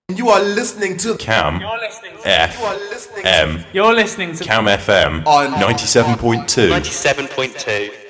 You are listening to Cam You're listening to FM You're listening to Cam FM on 97.2. 97.2.